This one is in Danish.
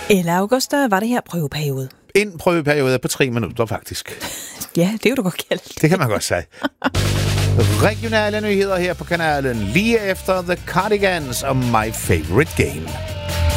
Eller august, der var det her prøveperiode. En prøveperiode på 3 minutter, faktisk. Ja, det er jo du godt kaldt. Det kan man godt sige. Regionale nyheder her på kanalen, lige efter The Cardigans og My Favorite Game.